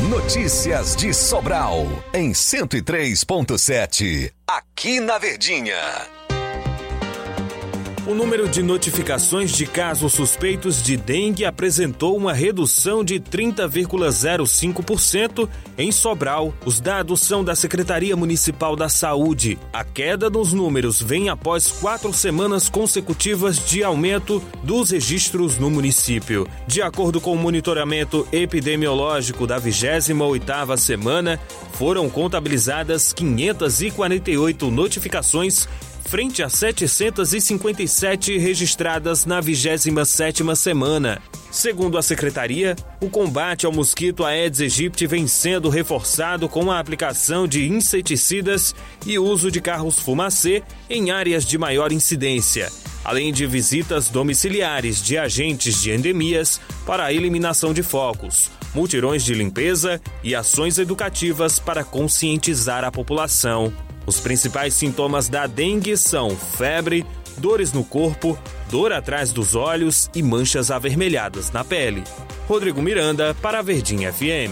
Notícias de Sobral, em 103.7, aqui na Verdinha. O número de notificações de casos suspeitos de dengue apresentou uma redução de 30,05% em Sobral. Os dados são da Secretaria Municipal da Saúde. A queda nos números vem após 4 semanas consecutivas de aumento dos registros no município. De acordo com o monitoramento epidemiológico da 28ª semana, foram contabilizadas 548 notificações frente a 757 registradas na 27ª semana. Segundo a secretaria, o combate ao mosquito Aedes aegypti vem sendo reforçado com a aplicação de inseticidas e uso de carros fumacê em áreas de maior incidência, além de visitas domiciliares de agentes de endemias para a eliminação de focos, mutirões de limpeza e ações educativas para conscientizar a população. Os principais sintomas da dengue são febre, dores no corpo, dor atrás dos olhos e manchas avermelhadas na pele. Rodrigo Miranda, para a Verdinha FM.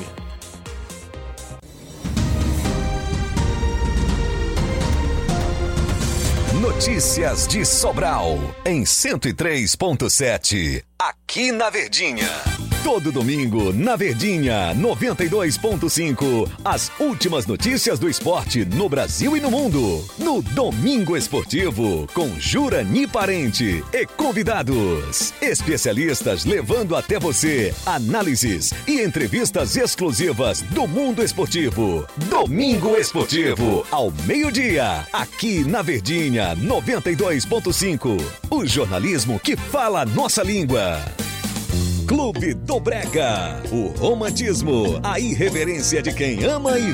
Notícias de Sobral, em 103.7, aqui na Verdinha. Todo domingo, na Verdinha, 92.5, as últimas notícias do esporte no Brasil e no mundo. No Domingo Esportivo, com Jurani Parente e convidados. Especialistas levando até você análises e entrevistas exclusivas do mundo esportivo. Domingo Esportivo, ao meio-dia, aqui na Verdinha, 92.5. O jornalismo que fala a nossa língua. Clube do Brega, o romantismo, a irreverência de quem ama e